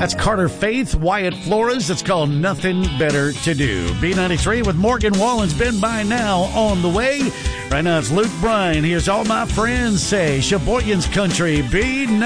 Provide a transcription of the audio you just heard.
That's Carter Faith, Wyatt Flores. It's called Nothing Better to Do. B93 with Morgan Wallen's Been By Now on the way. Right now it's Luke Bryan. Here's All My Friends Say. Sheboygan's Country, B93.